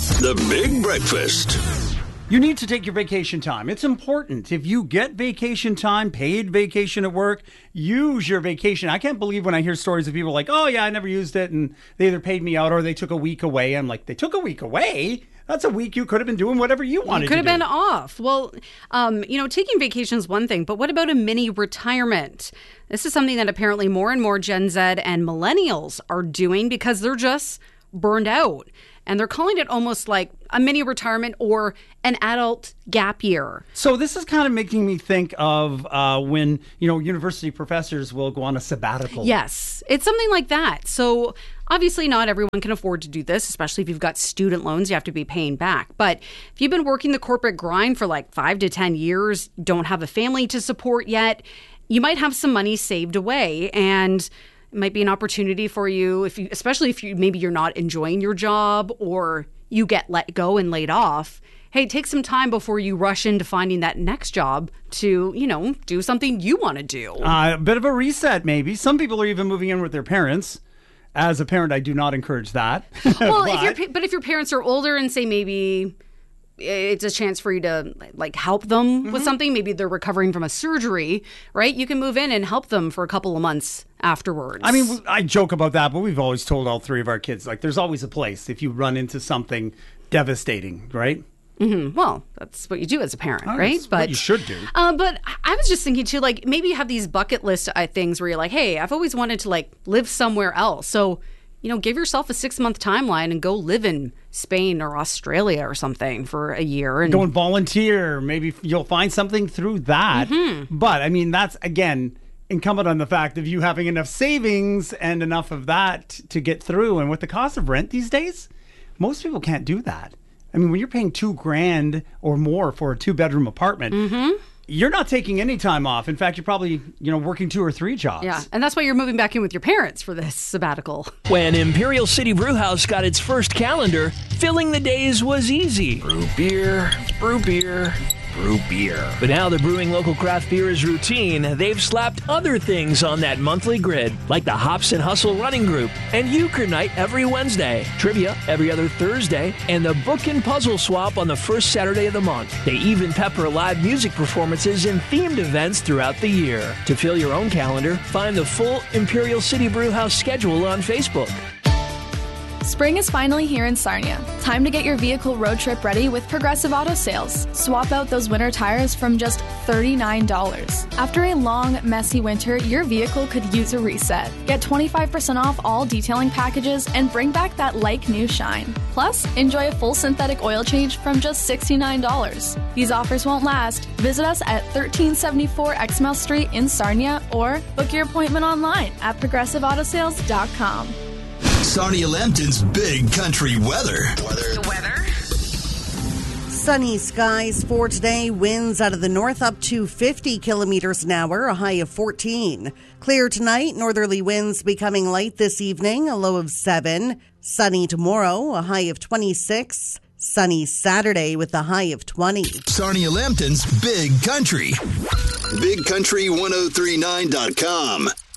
The Big Breakfast. You need to take your vacation time. It's important. If you get vacation time, paid vacation at work, use your vacation. I can't believe when I hear stories of people like, oh yeah, I never used it, and they either paid me out or they took a week away. I'm like, they took a week away? That's a week you could have been doing whatever you wanted to do. You could have been off. Well, taking vacation is one thing, but what about a mini retirement? This is something that apparently more and more Gen Z and millennials are doing because they're just burned out. And they're calling it almost like a mini retirement or an adult gap year. So this is kind of making me think of when, university professors will go on a sabbatical. Yes, it's something like that. So obviously not everyone can afford to do this, especially if you've got student loans you have to be paying back. But if you've been working the corporate grind for like 5 to 10 years, don't have a family to support yet, you might have some money saved away, and it might be an opportunity for you, especially if maybe you're not enjoying your job or you get let go and laid off. Hey, take some time before you rush into finding that next job to, do something you want to do. A bit of a reset, maybe. Some people are even moving in with their parents. As a parent, I do not encourage that. Well, if your parents are older and say maybe it's a chance for you to help them with something. Maybe they're recovering from a surgery, right? You can move in and help them for a couple of months afterwards. I mean, I joke about that, but we've always told all three of our kids, there's always a place if you run into something devastating, right? Mm-hmm. Well, that's what you do as a parent, right? But what you should do. But I was just thinking too, maybe you have these bucket list things where you're like, hey, I've always wanted to live somewhere else. So, give yourself a 6-month timeline and go live in Spain or Australia or something for a year. And go and volunteer. Maybe you'll find something through that. Mm-hmm. But, that's, again, incumbent on the fact of you having enough savings and enough of that to get through. And with the cost of rent these days, most people can't do that. When you're paying $2,000 or more for a 2-bedroom apartment, you're not taking any time off. In fact, you're probably, working 2 or 3 jobs. Yeah, and that's why you're moving back in with your parents for this sabbatical. When Imperial City Brewhouse got its first calendar, filling the days was easy. Brew beer, brew beer, brew beer. But now the brewing local craft beer is routine. They've slapped other things on that monthly grid, like the Hops and Hustle running group, and Euchre night every Wednesday, trivia every other Thursday, and the book and puzzle swap on the first Saturday of the month. They even pepper live music performances and themed events throughout the year. To fill your own calendar, find the full Imperial City Brewhouse schedule on Facebook. Spring is finally here in Sarnia. Time to get your vehicle road trip ready with Progressive Auto Sales. Swap out those winter tires from just $39. After a long, messy winter, your vehicle could use a reset. Get 25% off all detailing packages and bring back that like-new shine. Plus, enjoy a full synthetic oil change from just $69. These offers won't last. Visit us at 1374 Exmouth Street in Sarnia or book your appointment online at progressiveautosales.com. Sarnia Lambton's Big Country Weather. The weather. Sunny skies for today. Winds out of the north up to 50 kilometers an hour, a high of 14. Clear tonight. Northerly winds becoming light this evening, a low of 7. Sunny tomorrow, a high of 26. Sunny Saturday with a high of 20. Sarnia Lambton's Big Country. BigCountry1039.com.